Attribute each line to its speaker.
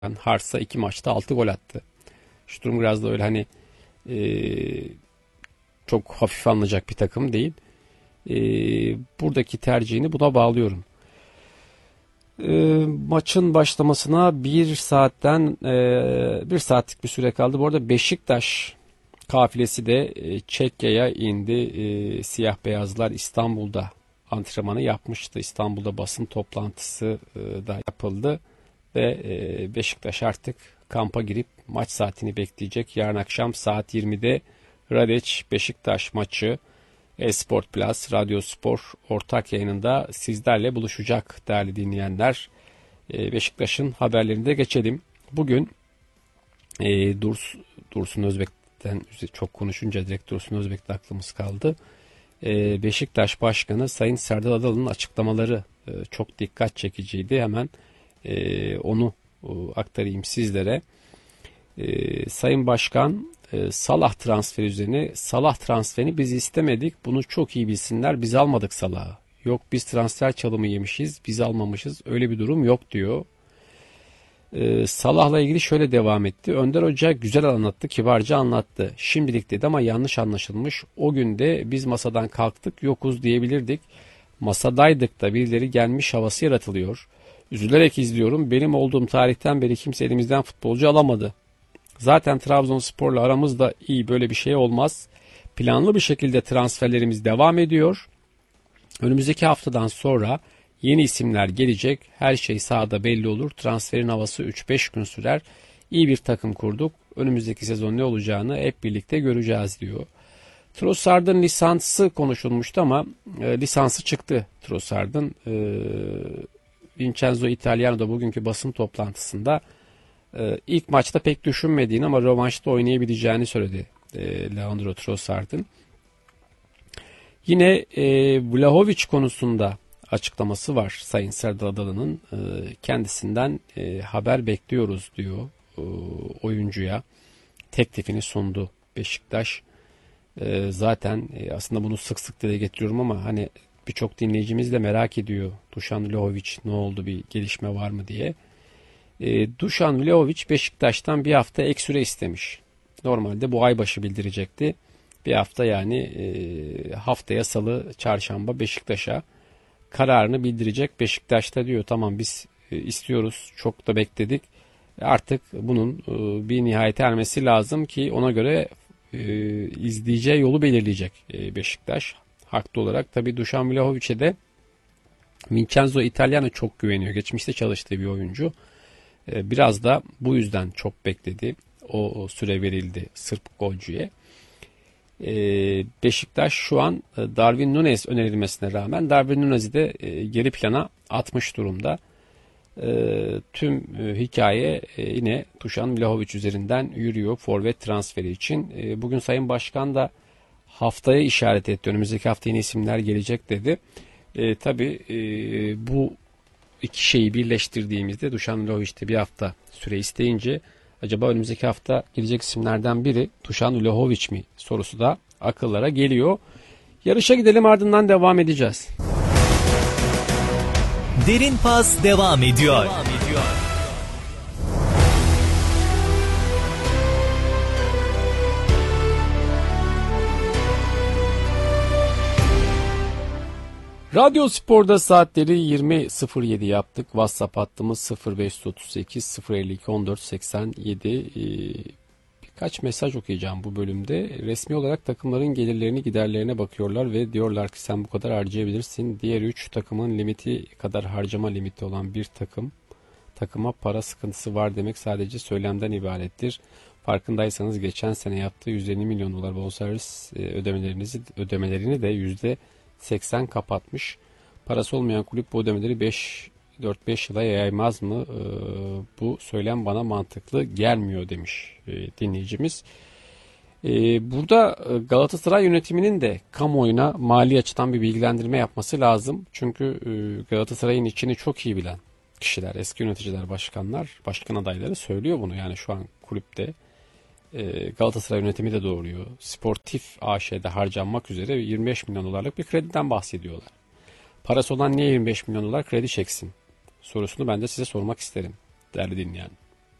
Speaker 1: Harsa 2 maçta 6 gol attı. Şu durum biraz da öyle hani e, çok hafif alınacak bir takım değil. E, Buradaki tercihini buna bağlıyorum. Maçın başlamasına bir saatlik bir süre kaldı. Bu arada Beşiktaş kafilesi de Çekya'ya indi. Siyah beyazlar İstanbul'da antrenmanı yapmıştı. İstanbul'da basın toplantısı da yapıldı ve Beşiktaş artık kampa girip maç saatini bekleyecek. Yarın akşam saat 20'de Radech Beşiktaş maçı Esport Plus Radyo Spor ortak yayınında sizlerle buluşacak değerli dinleyenler. Beşiktaş'ın haberlerinde geçelim. Bugün Dursun Özbek'ten çok konuşunca direkt Dursun Özbek'te aklımız kaldı. Beşiktaş Başkanı Sayın Serdar Adalı'nın açıklamaları çok dikkat çekiciydi. Hemen onu aktarayım sizlere. Sayın Başkan Salah transferi üzerine Salah transferini biz istemedik. Bunu çok iyi bilsinler. Biz almadık Salah'ı. Yok biz transfer çalımı yemişiz. Biz almamışız. Öyle bir durum yok diyor. Salah'la ilgili şöyle devam etti. Önder Hoca güzel anlattı, kibarca anlattı. Şimdilik dedi ama yanlış anlaşılmış. O günde biz masadan kalktık, yokuz diyebilirdik. Masadaydık da birileri gelmiş havası yaratılıyor. Üzülerek izliyorum. Benim olduğum tarihten beri kimse elimizden futbolcu alamadı. Zaten Trabzonspor'la aramız da iyi, böyle bir şey olmaz. Planlı bir şekilde transferlerimiz devam ediyor. Önümüzdeki haftadan sonra yeni isimler gelecek. Her şey sahada belli olur. Transferin havası 3-5 gün sürer. İyi bir takım kurduk. Önümüzdeki sezon ne olacağını hep birlikte göreceğiz diyor. Trossard'ın lisansı konuşulmuştu ama lisansı çıktı Trossard'ın. Vincenzo Italiano da bugünkü basın toplantısında ilk maçta pek düşünmediğini ama rövanşta oynayabileceğini söyledi Leandro Trossard'ın. Yine Vlahovic konusunda açıklaması var Sayın Serdar Adalı'nın. Kendisinden haber bekliyoruz diyor oyuncuya. Teklifini sundu Beşiktaş. Zaten aslında bunu sık sık dile getiriyorum ama hani birçok dinleyicimiz de merak ediyor. Dušan Vlahovic ne oldu, bir gelişme var mı diye. Dušan Vlahovic Beşiktaş'tan bir hafta ek süre istemiş. Normalde bu ay başı bildirecekti. Bir hafta yani haftaya salı, çarşamba Beşiktaş'a kararını bildirecek. Beşiktaş'ta diyor tamam biz istiyoruz, çok da bekledik. Artık bunun bir nihayete ermesi lazım ki ona göre izleyeceği yolu belirleyecek Beşiktaş. Haklı olarak tabii Dušan Vlahovic'e de Vincenzo Italiano çok güveniyor. Geçmişte çalıştığı bir oyuncu. Biraz da bu yüzden çok bekledi. O süre verildi Sırp golcüye. Beşiktaş şu an Darwin Núñez önerilmesine rağmen Darwin Núñez'i de geri plana atmış durumda. Tüm hikaye yine Dušan Vlahovic üzerinden yürüyor forvet transferi için. Bugün Sayın Başkan da haftaya işaret etti. Önümüzdeki hafta yeni isimler gelecek dedi. Tabii bu iki şeyi birleştirdiğimizde Dušan Vlahovic'te bir hafta süre isteyince acaba önümüzdeki hafta gelecek isimlerden biri Dušan Vlahovic mi sorusu da akıllara geliyor. Yarışa gidelim, ardından devam edeceğiz.
Speaker 2: Derin Pas devam ediyor.
Speaker 1: Radyo Spor'da saatleri 20.07 yaptık. WhatsApp hattımız 0538 052 14 87. Birkaç mesaj okuyacağım bu bölümde. Resmi olarak takımların gelirlerini, giderlerine bakıyorlar ve diyorlar ki sen bu kadar harcayabilirsin. Diğer 3 takımın limiti kadar harcama limiti olan bir takıma para sıkıntısı var demek sadece söylemden ibarettir. Farkındaysanız geçen sene yaptığı 150 milyon dolar bonservis ödemelerini de %80 kapatmış. Parası olmayan kulüp bu ödemeleri 4-5 yıla yaymaz mı? Bu söylem bana mantıklı gelmiyor demiş dinleyicimiz. Burada Galatasaray yönetiminin de kamuoyuna mali açıdan bir bilgilendirme yapması lazım. Çünkü Galatasaray'ın içini çok iyi bilen kişiler, eski yöneticiler, başkanlar, başkan adayları söylüyor bunu. Yani şu an kulüpte Galatasaray yönetimi de doğruyor. Sportif AŞ'de harcanmak üzere 25 milyon dolarlık bir krediden bahsediyorlar. Parası olan niye 25 milyon dolar kredi çeksin sorusunu ben de size sormak isterim değerli dinleyen.